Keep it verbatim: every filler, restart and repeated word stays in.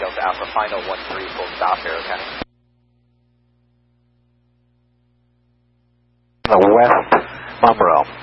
Delta Alpha, final one three, full stop, Aero County. West Monroe.